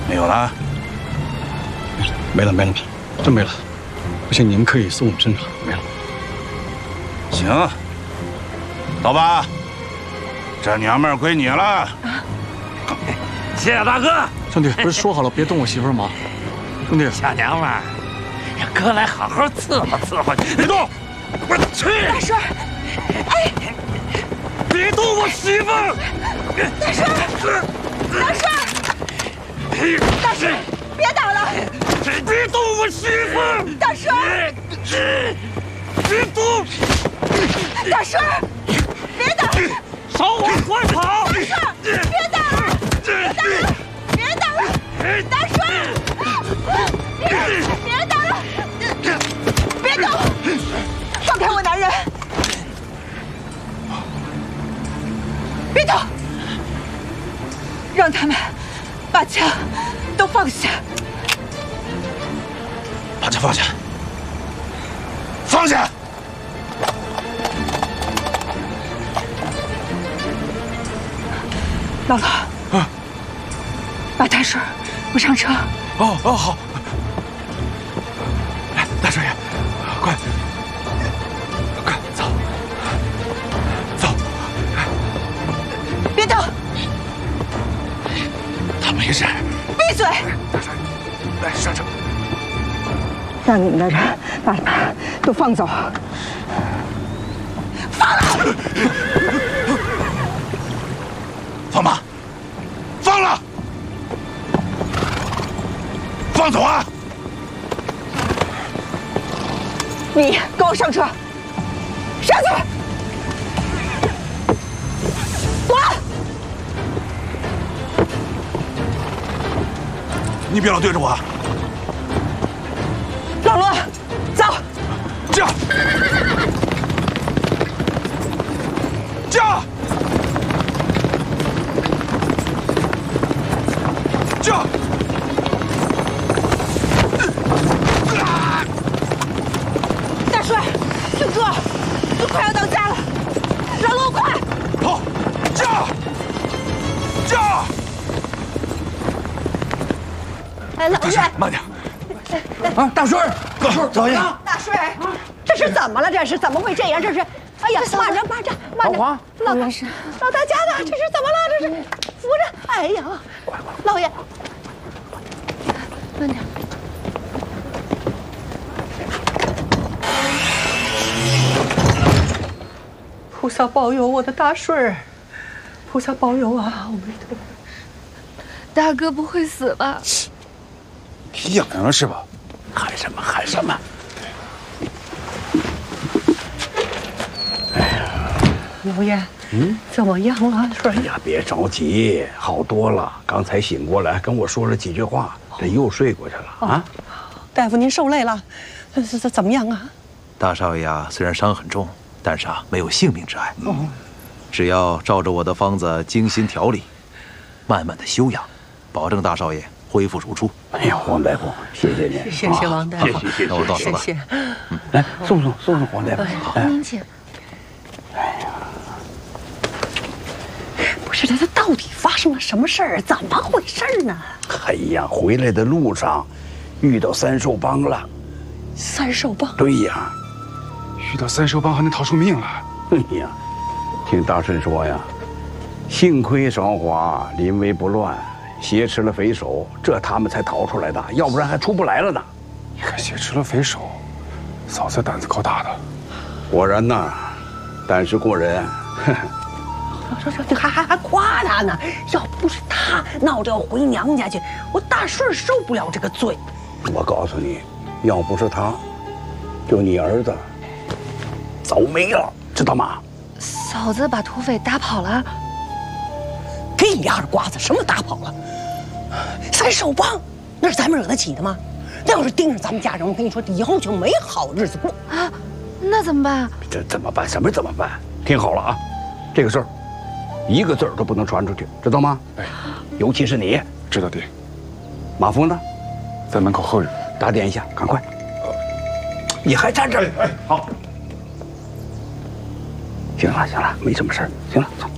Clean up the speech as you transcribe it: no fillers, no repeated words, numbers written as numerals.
没有了？ 没了，真没了。不行，你们可以送我们身上，没了。 行，走吧，这娘们儿归你了。啊！ 谢谢大哥。 兄弟，不是说好了别动我媳妇吗？兄弟， 小娘们儿，让哥来好好伺候你。别动！我去！ 大帅，哎， 别动我媳妇！ 大帅，大帅，别打了！ 别动我媳妇！ 大帅， 别动！ 大帅，别打！ 朝我快跑！ 大帅，别打了！别打了！大帅，别打了！别动！放开我男人！别动！让他们把枪都放下。 把枪放下！放下！ 老罗，把大水扶上车。 哦，好。来，大少爷，快走。 别动！ 他没事。 闭嘴！ 大少爷，来上车。 让你们的人把他都放走。放了！ 放吧，放了，放走啊！ 你跟我上车，上去！滚！ 你别老对着我。 老罗，走！ 驾！驾！驾！ 大帅，挺住！都快要到家了，老罗，快！ 好，驾！驾！ 哎，老爷， 慢点。 啊，大顺， 老爷， 大帅，这是怎么了？这是怎么会这样？这是，哎呀，慢着， 老黄， 老大家的，这是怎么了？这是扶着，哎呀，老爷，慢点。菩萨保佑我的大顺，菩萨保佑啊！阿弥陀佛。 大哥不会死吧？ 你痒痒了是吧？ 喊什么？ 老爷，怎么样了？顺哎呀，别着急，好多了。刚才醒过来，跟我说了几句话，这又睡过去了啊。 大夫，您受累了，怎么样啊？ 大少爷啊，虽然伤很重，但是没有性命之碍。只要照着我的方子精心调理，慢慢的休养，保证大少爷恢复如初。 哎呀，黄大夫，谢谢您， 谢谢王大夫， 谢谢。 那我告辞了。 谢谢。 来，送黄大夫。 好，您请。 不是他到底发生了什么事儿？怎么回事呢？ 哎呀，回来的路上遇到三兽帮了。 三兽帮？ 对呀。 遇到三兽帮还能逃出命来？ 哎呀，听大顺说呀，幸亏韶华临危不乱，挟持了匪首，这他们才逃出来的，要不然还出不来了呢。 你看挟持了匪首，嫂子胆子够大的。 果然呐，胆识过人。 这还夸他呢！要不是他闹着要回娘家去，我大顺受不了这个罪。 我告诉你，要不是他，就你儿子早没了，知道吗？ 嫂子把土匪打跑了。 给你丫的瓜子，什么打跑了？三兽帮，那是咱们惹得起的吗？那要是盯上咱们家人，我跟你说，以后就没好日子过啊！那怎么办？ 这怎么办？什么怎么办？听好了啊，这个事儿一个字儿都不能传出去，知道吗？ 哎， 尤其是你。 知道爹。 马夫呢？ 在门口候着。 打点一下，赶快。你还站这儿？ 哎，好。 行了，没什么事儿。行了，走。